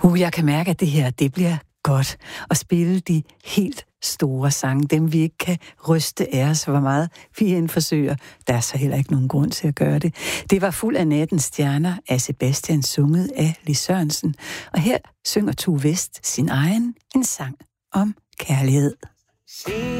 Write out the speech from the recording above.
Jeg kan mærke, at det her, det bliver godt. At spille de helt store sange, dem vi ikke kan ryste af os, hvor meget vi end forsøger. Der er så heller ikke nogen grund til at gøre det. Det var Fuld af nattens stjerner af Sebastian, sunget af Lis Sørensen. Og her synger Tue West sin egen en sang om kærlighed.